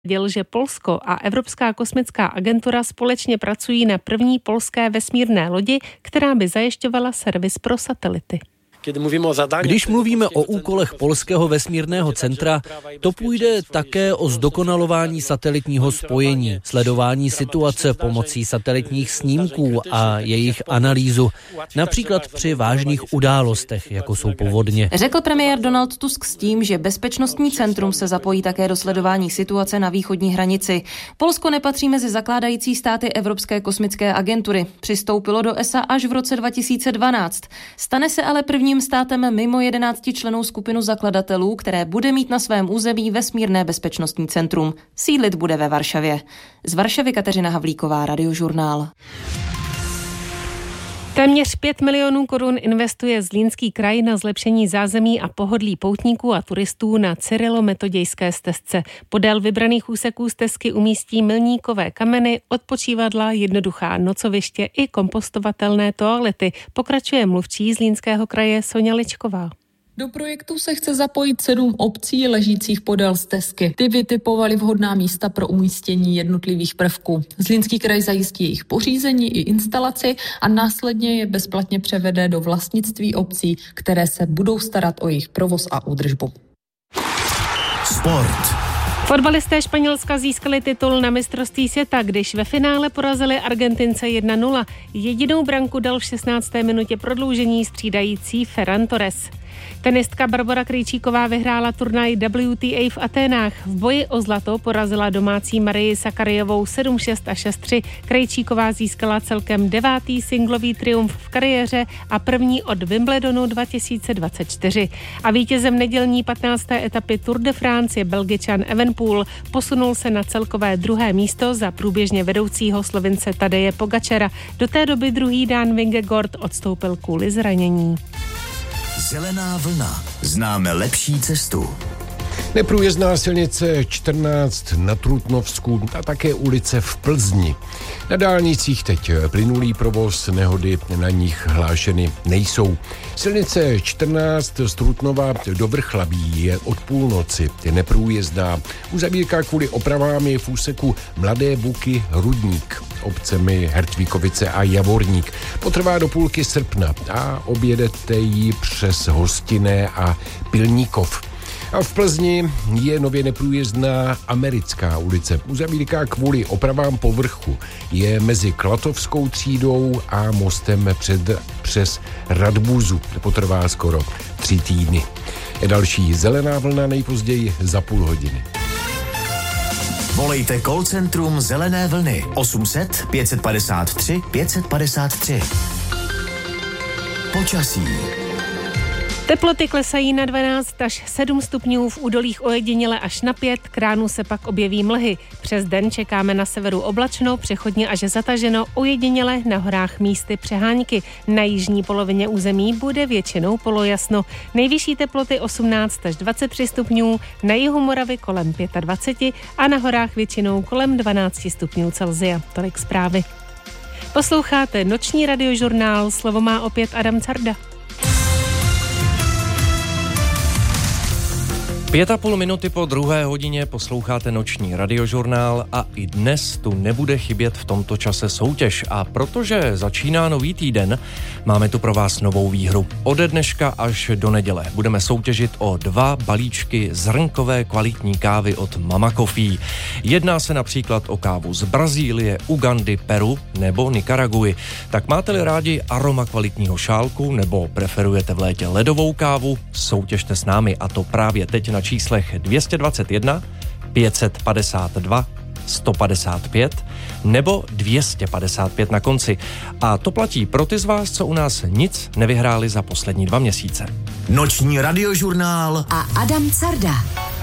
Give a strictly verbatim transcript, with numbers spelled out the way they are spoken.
Děl, že Polsko a Evropská kosmická agentura společně pracují na první polské vesmírné lodi, která by zajišťovala servis pro satelity. Když mluvíme o úkolech Polského vesmírného centra, to půjde také o zdokonalování satelitního spojení, sledování situace pomocí satelitních snímků a jejich analýzu, například při vážných událostech, jako jsou povodně. Řekl premiér Donald Tusk s tím, že bezpečnostní centrum se zapojí také do sledování situace na východní hranici. Polsko nepatří mezi zakládající státy Evropské kosmické agentury. Přistoupilo do E S A až v roce dva tisíce dvanáct. Stane se ale první státem mimo jedenácti členů skupinu zakladatelů, které bude mít na svém území vesmírné bezpečnostní centrum. Sídlit bude ve Varšavě. Z Varšavy Kateřina Havlíková, Radiožurnál. Téměř pět milionů korun investuje Zlínský kraj na zlepšení zázemí a pohodlí poutníků a turistů na Cyrilo-metodějské stezce. Podél vybraných úseků stezky umístí milníkové kameny, odpočívadla, jednoduchá nocoviště i kompostovatelné toalety. Pokračuje mluvčí Zlínského kraje Soňa Ličková. Do projektu se chce zapojit sedm obcí ležících podél stezky. Ty vytipovaly vhodná místa pro umístění jednotlivých prvků. Zlínský kraj zajistí jejich pořízení i instalaci a následně je bezplatně převede do vlastnictví obcí, které se budou starat o jejich provoz a údržbu. Sport. Fotbalisté Španělska získali titul na mistrovství světa, když ve finále porazili Argentince jedna nula. Jedinou branku dal v šestnácté minutě prodloužení střídající Ferran Torres. Tenistka Barbora Krejčíková vyhrála turnaj W T A v Aténách. V boji o zlato porazila domácí Marii Sakarjevou sedm šest a šest tři. Krejčíková získala celkem devátý singlový triumf v kariéře a první od Wimbledonu dva tisíce dvacet čtyři. A vítězem nedělní patnácté etapy Tour de France je Belgičan Evenepoel. Posunul se na celkové druhé místo za průběžně vedoucího Slovince Tadeje Pogačara. Do té doby druhý Dan Vingegaard odstoupil kvůli zranění. Zelená vlna. Známe lepší cestu. Neprůjezdná silnice čtrnáct na Trutnovsku a také ulice v Plzni. Na dálnicích teď plynulý provoz, nehody na nich hlášeny nejsou. Silnice čtrnáct z Trutnova do Vrchlabí je od půlnoci neprůjezdná. Uzavírka kvůli opravám je v úseku Mladé Buky Rudník obcemi Hertvíkovice a Javorník. Potrvá do půlky srpna a objedete ji přes Hostinné a Pilníkov. A v Plzni je nově neprůjezdná Americká ulice. Uzavírka kvůli opravám povrchu je mezi Klatovskou třídou a mostem před, přes Radbuzu. Potrvá skoro tři týdny. Je další zelená vlna nejpozději za půl hodiny. Volejte call centrum Zelené vlny osm set pět padesát tři pět padesát tři. Počasí. Teploty klesají na dvanáct až sedm stupňů, v údolích ojediněle až na pět, k ránu se pak objeví mlhy. Přes den čekáme na severu oblačno, přechodně až zataženo, ojediněle na horách místy přehánky. Na jižní polovině území bude většinou polojasno. Nejvyšší teploty osmnáct až dvacet tři stupňů, na jihu Moravy kolem dvacet pět a na horách většinou kolem dvanáct stupňů Celsia. Tolik zprávy. Posloucháte noční radiožurnál, slovo má opět Adam Carda. Pět a půl minuty po druhé hodině posloucháte noční radiožurnál a i dnes tu nebude chybět v tomto čase soutěž. A protože začíná nový týden, máme tu pro vás novou výhru. Ode dneška až do neděle budeme soutěžit o dva balíčky zrnkové kvalitní kávy od Mama Coffee. Jedná se například o kávu z Brazílie, Ugandy, Peru nebo Nikaraguji. Tak máte-li rádi aroma kvalitního šálku nebo preferujete v létě ledovou kávu, soutěžte s námi, a to právě teď na číslech dvě stě dvacet jedna, pět set padesát dva, sto padesát pět nebo dvě stě padesát pět na konci. A to platí pro ty z vás, co u nás nic nevyhráli za poslední dva měsíce. Noční radiožurnál a Adam Carda.